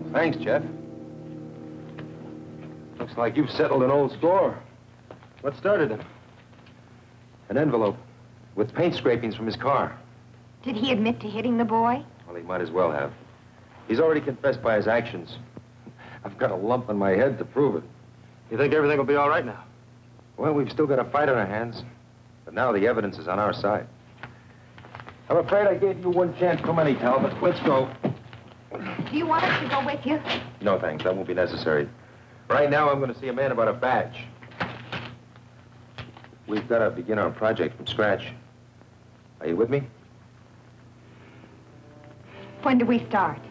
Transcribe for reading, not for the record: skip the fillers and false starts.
Thanks, Jeff. Looks like you've settled an old score. What started him? An envelope with paint scrapings from his car. Did he admit to hitting the boy? Well, he might as well have. He's already confessed by his actions. I've got a lump on my head to prove it. You think everything will be all right now? Well, we've still got a fight on our hands. But now the evidence is on our side. I'm afraid I gave you one chance too many, Talbot. Let's go. Do you want us to go with you? No, thanks. That won't be necessary. Right now, I'm going to see a man about a badge. We've got to begin our project from scratch. Are you with me? When do we start?